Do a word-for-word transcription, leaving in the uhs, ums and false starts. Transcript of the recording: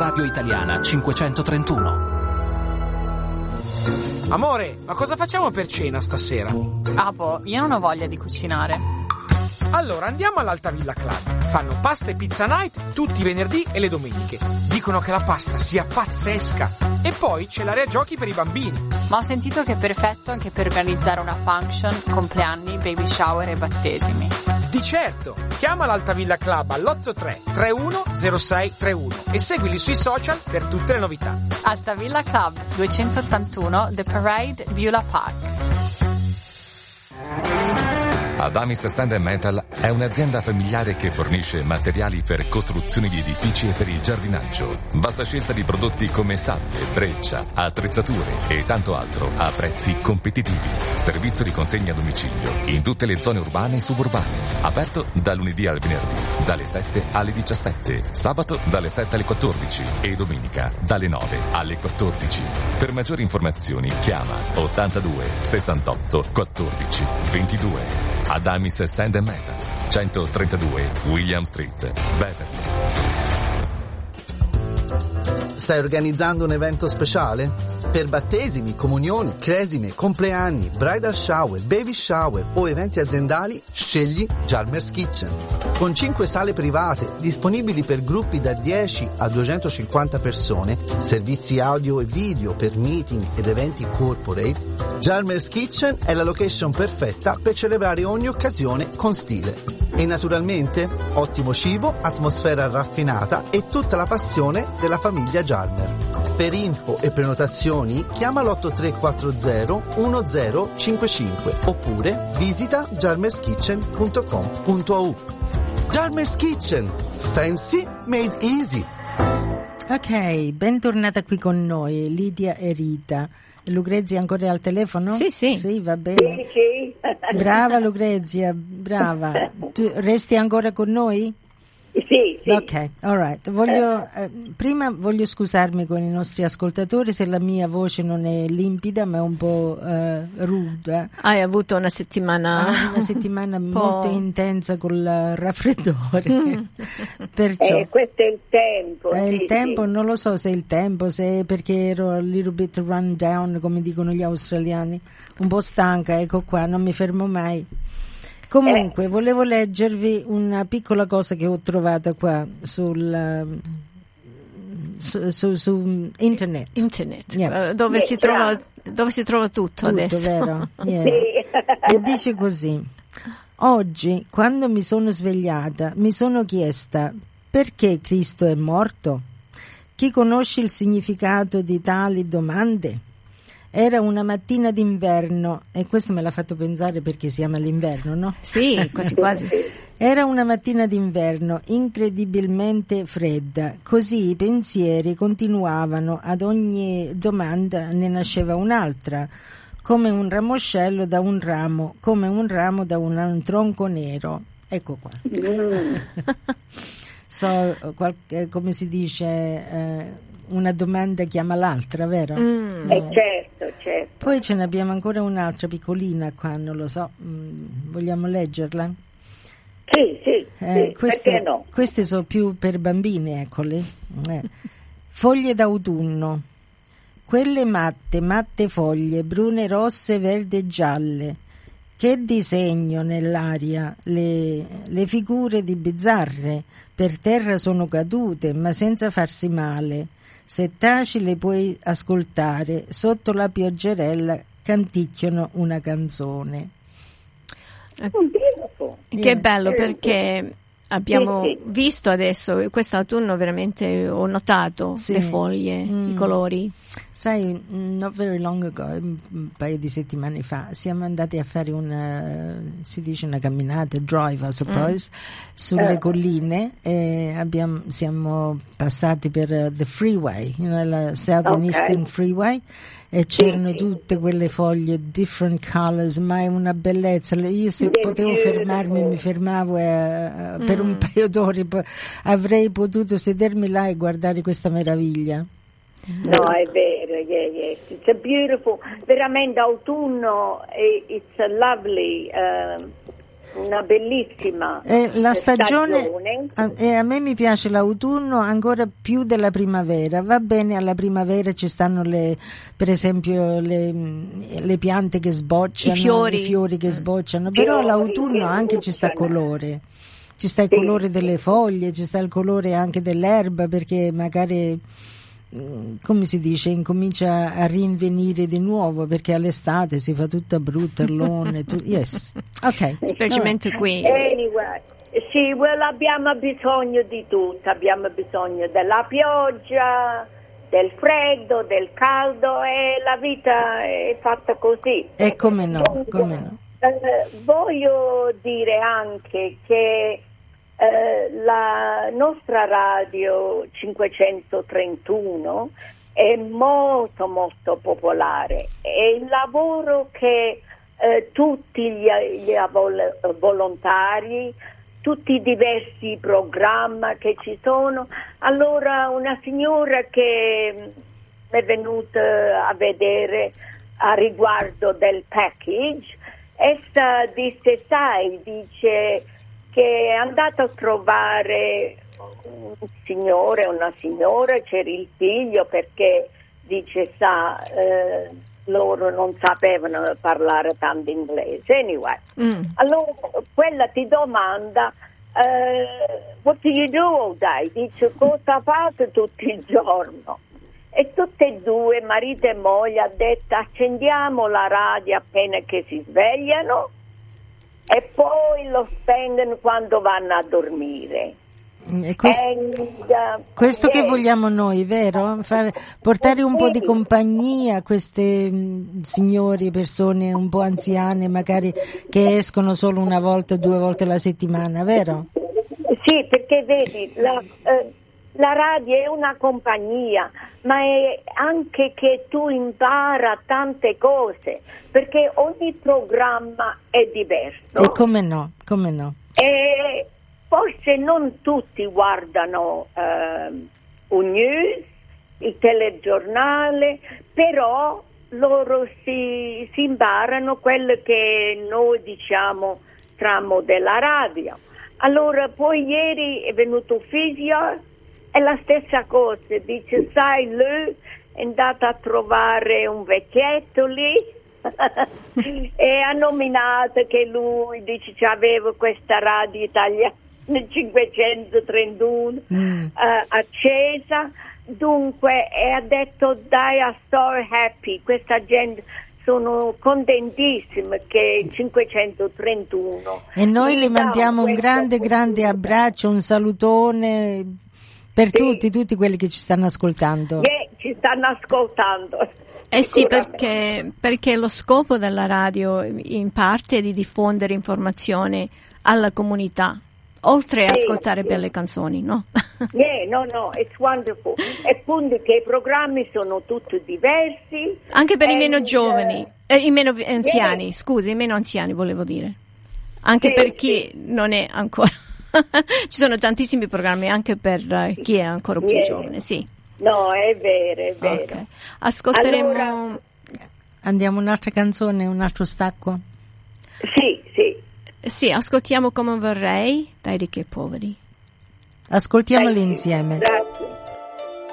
Radio Italiana cinquecentotrentuno. Amore, ma cosa facciamo per cena stasera? Ah boh, io non ho voglia di cucinare. Allora andiamo all'Altavilla Club. Fanno pasta e pizza night tutti i venerdì e le domeniche. Dicono che la pasta sia pazzesca. E poi c'è l'area giochi per i bambini. Ma ho sentito che è perfetto anche per organizzare una function, compleanni, baby shower e battesimi. Di certo! Chiama l'Altavilla Club all'otto tre tre uno zero sei tre uno e seguili sui social per tutte le novità. Altavilla Club, duecentottantuno The Parade, Beulah Park. Adamis Sand and Metal è un'azienda familiare che fornisce materiali per costruzioni di edifici e per il giardinaggio. Vasta scelta di prodotti come sabbie, breccia, attrezzature e tanto altro a prezzi competitivi. Servizio di consegna a domicilio in tutte le zone urbane e suburbane. Aperto da lunedì al venerdì, dalle sette alle diciassette, sabato dalle sette alle quattordici e domenica dalle nove alle quattordici. Per maggiori informazioni chiama ottantadue sessantotto quattordici ventidue. Adamis Sand and Metal, centotrentadue William Street, Beverly. Stai organizzando un evento speciale? Per battesimi, comunioni, cresime, compleanni, bridal shower, baby shower o eventi aziendali, scegli Jarmer's Kitchen. Con cinque sale private disponibili per gruppi da dieci a duecentocinquanta persone, servizi audio e video per meeting ed eventi corporate, Jarmer's Kitchen è la location perfetta per celebrare ogni occasione con stile. E naturalmente ottimo cibo, atmosfera raffinata e tutta la passione della famiglia Jarmer. Per info e prenotazioni chiama l'otto tre quattro zero uno zero cinque cinque oppure visita jarmerskitchen punto com punto a u. Jarmer's Kitchen, fancy made easy. Ok, bentornata qui con noi Lidia e Rita. Lucrezia ancora al telefono? Sì, sì. Sì, va bene. Sì, sì. Brava Lucrezia, brava. Tu resti ancora con noi? Sì, sì. Ok, all right. Voglio, eh, prima voglio scusarmi con i nostri ascoltatori se la mia voce non è limpida ma è un po' eh, rude. Hai avuto una settimana ah, una settimana molto intensa col raffreddore. Mm. Perciò eh, questo è il tempo. è sì, il tempo, sì. Non lo so se è il tempo, se è perché ero a little bit run down, come dicono gli australiani, un po' stanca, ecco qua, non mi fermo mai. Comunque, eh. volevo leggervi una piccola cosa che ho trovato qua sul su, su, su internet. Internet, Yeah. uh, dove, Yeah, si trova, dove si trova tutto, tutto adesso. Vero? Yeah. Sì. E dice così: oggi, quando mi sono svegliata, mi sono chiesta perché Cristo è morto? Chi conosce il significato di tali domande? Era una mattina d'inverno, e questo me l'ha fatto pensare perché siamo all'inverno, no? Sì, quasi quasi. Era una mattina d'inverno incredibilmente fredda, così i pensieri continuavano, ad ogni domanda ne nasceva un'altra, come un ramoscello da un ramo, come un ramo da un, un tronco nero. Ecco qua. Mm. So, qualche, come si dice, eh, una domanda chiama l'altra, vero? Mm. Eh, certo, certo. Poi ce ne abbiamo ancora un'altra piccolina qua, non lo so, mm, vogliamo leggerla? Sì, sì, Eh, sì, queste, perché no? queste sono più per bambini, eccole. Eh. Foglie d'autunno. Quelle matte, matte foglie, brune, rosse, verde e gialle. Che disegno nell'aria, le, le figure di bizzarre, per terra sono cadute, ma senza farsi male. Se taci le puoi ascoltare, sotto la pioggerella canticchiano una canzone. Che bello, perché abbiamo Sì, sì. visto adesso, quest'autunno veramente ho notato Sì. le foglie, Mm. i colori. Sai, not very long ago, un paio di settimane fa, siamo andati a fare una, si dice una camminata, drive I suppose, mm. sulle Eh. colline, e abbiamo, siamo passati per uh, the freeway, you know, la Southern Okay. Eastern Freeway, e c'erano Sì, sì. tutte quelle foglie, different colors, ma è una bellezza. Io se They're potevo beautiful. fermarmi mi fermavo eh, per Mm. un paio d'ore, poi avrei potuto sedermi là e guardare questa meraviglia. No, è vero, yeah, yes. It's a beautiful, veramente autunno, it's a lovely, um, una bellissima Eh, la stagione, stagione. a, e a me mi piace l'autunno ancora più della primavera. Va bene, alla primavera ci stanno le, per esempio le, le piante che sbocciano, I fiori. i fiori che sbocciano, però Fiori l'autunno che anche ci sta sbocciano. colore. Ci sta il Sì. colore delle foglie, ci sta il colore anche dell'erba, perché magari, mm, come si dice, incomincia a rinvenire di nuovo, perché all'estate si fa tutta brutta, allone, tu- yes. Ok. Specialmente qui. Anyway, sì, well, abbiamo bisogno di tutto, abbiamo bisogno della pioggia, del freddo, del caldo, e la vita è fatta così. E come no, come no. Eh, voglio dire anche che eh, la nostra radio cinquecentotrentuno è molto molto popolare, e il lavoro che eh, tutti gli, gli avol- volontari, tutti i diversi programmi che ci sono. Allora una signora che è venuta a vedere a riguardo del package, essa disse, sai, dice che è andata a trovare un signore, una signora, c'era il figlio, perché dice, sa, eh, loro non sapevano parlare tanto inglese. Anyway, Mm. allora quella ti domanda, eh, what do you do all day? Dice, cosa fate tutto il giorno? E tutte e due, marito e moglie, ha detto, accendiamo la radio appena che si svegliano e poi lo spengono quando vanno a dormire. E questo, And, uh, questo che yes. vogliamo noi, vero? Far- portare un po' di compagnia a queste mh, signori, persone un po' anziane, magari che escono solo una volta o due volte alla settimana, vero? Sì, perché vedi, la, eh, la radio è una compagnia, ma è anche che tu impara tante cose, perché ogni programma è diverso. E come no, come no. E forse non tutti guardano ehm, un news, il telegiornale, però loro si, si imparano quello che noi diciamo tramo della radio. Allora poi ieri è venuto Fisio, è la stessa cosa, dice, sai, lui è andato a trovare un vecchietto lì e ha nominato che lui, dice, aveva questa radio italiana cinquecentotrentuno Mm. eh, accesa, dunque, e ha detto, dai, I so happy, questa gente sono contentissima che cinquecentotrentuno. E noi le mi dà mandiamo un questa grande, grande abbraccio, un salutone per Sì. tutti, tutti quelli che ci stanno ascoltando. Yeah, ci stanno ascoltando. Eh sì, Sicuramente. perché, perché lo scopo della radio in parte è di diffondere informazione alla comunità, oltre a Sì, ascoltare sì. belle canzoni, no? Yeah, no, no, it's wonderful. E appunto che i programmi sono tutti diversi. Anche per i And, meno giovani, eh, i meno anziani, yeah. scusi, i meno anziani volevo dire. Anche Sì, per chi sì. non è ancora. Ci sono tantissimi programmi anche per eh, chi è ancora più Yeah. giovane, sì. No, è vero, è vero. Ok. Ascolteremo. Allora- Andiamo un'altra canzone, un altro stacco? Sì, sì. Sì, ascoltiamo Come vorrei dai Ricchi e Poveri. Ascoltiamoli insieme. Dai.